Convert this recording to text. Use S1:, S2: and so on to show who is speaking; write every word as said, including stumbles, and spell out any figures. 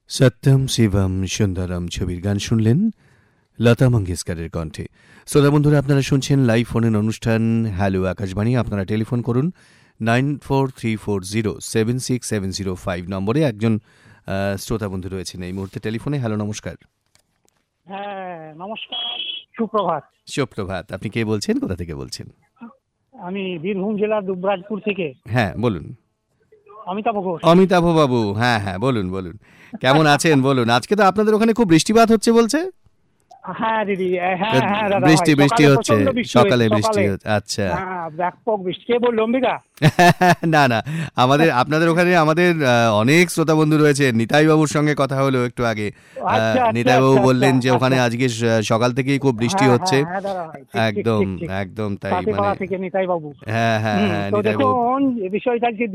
S1: সত্যম শিবম সুন্দরম ছবির গান শুনলেন লতা মঙ্গেশকরের কণ্ঠে। শ্রোতা বন্ধুরা, আপনারা শুনছেন লাইভ ফোনের অনুষ্ঠান হ্যালো আকাশবাণী। আপনারা টেলিফোন করুন nine four three four zero seven six seven zero five নম্বরে। একজন আহ, শ্রোতা বন্ধু রয়েছেন এই মুহূর্তে টেলিফোনে। হ্যালো, নমস্কার।
S2: হ্যাঁ নমস্কার, সুপ্রভাত।
S1: সুপ্রভাত। আপনি কে বলছেন, কোথা থেকে বলছেন?
S2: আমি বীরভূম জেলার দুবরাজপুর থেকে
S1: হ্যাঁ বলুন।
S2: অমিতাভ ঘোষ।
S1: অমিতাভ বাবু, হ্যাঁ হ্যাঁ বলুন বলুন, কেমন আছেন বলুন? আজকে তো আপনাদের ওখানে খুব বৃষ্টিপাত হচ্ছে বলছে।
S2: হ্যাঁ দিদি, হ্যাঁ হ্যাঁ দাদা,
S1: বৃষ্টি
S2: ভাই,
S1: বৃষ্টি
S2: সকালে
S1: হচ্ছে,
S2: প্রচণ্ড বৃষ্টি
S1: সকালে
S2: হয়েছে,
S1: বৃষ্টি
S2: সকালে।
S1: হচ্ছে, আচ্ছা।
S2: হ্যাঁ ব্যাপক বৃষ্টি। কে বললো, অম্বিকা?
S1: না না, আমাদের আপনাদের ওখানে আমাদের আহ, অনেক শ্রোতা বন্ধু রয়েছে। নিতাই বাবুর সঙ্গে কথা হলো একটু আগে।
S2: আচ্ছা আচ্ছা
S1: নিতাই বাবু
S2: আচ্ছা
S1: বললেন যে
S2: আচ্ছা,
S1: ওখানে
S2: আচ্ছা।
S1: আজকে স- সকাল থেকেই খুব বৃষ্টি
S2: হ্যাঁ
S1: হচ্ছে।
S2: হ্যাঁ হ্যাঁ দাদা ভাই, ঠিক ঠিক
S1: একদম
S2: ঠিক ঠিক।
S1: একদম তাই, মানে
S2: সাথীপাড়া থেকে নিতাই বাবু।
S1: হ্যাঁ হ্যাঁ
S2: হুম,
S1: হ্যাঁ
S2: তো
S1: নিতাই বাবু।
S2: দেখুন, এই বিষয়টা আজকে